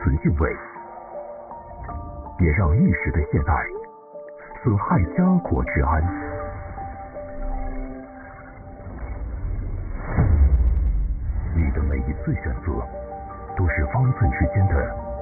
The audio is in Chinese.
存敬畏，别让一时的懈怠损害家国之安。你的每一次选择，都是方寸之间的